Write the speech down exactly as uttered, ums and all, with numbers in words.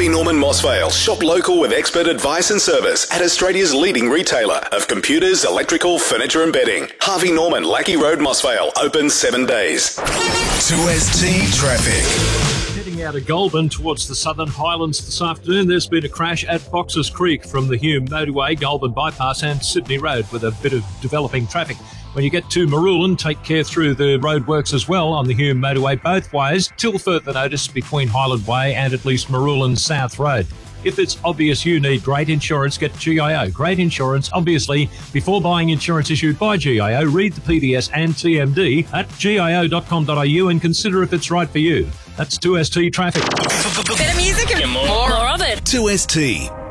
Harvey Norman Mossvale. Shop local with expert advice and service at Australia's leading retailer of computers, electrical, furniture and bedding. Harvey Norman, Lackey Road, Mossvale. Open seven days. two S T Traffic. Heading out of Goulburn towards the Southern Highlands this afternoon, there's been a crash at Foxes Creek from the Hume Motorway, Goulburn Bypass and Sydney Road with a bit of developing traffic. When you get to Marulan, take care through the roadworks as well on the Hume Motorway both ways till further notice between Highland Way and at least Marulan South Road. If it's obvious you need great insurance, get G I O. Great insurance, obviously. Before buying insurance issued by G I O, read the P D S and T M D at G I O dot com dot A U and consider if it's right for you. That's two S T Traffic. Better music and more, more of it. two S T.